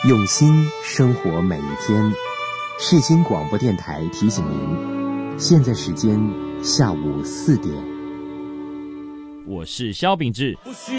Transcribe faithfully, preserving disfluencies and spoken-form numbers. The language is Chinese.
用心生活每一天。世新广播电台提醒您，现在时间下午四点。 我是萧秉治。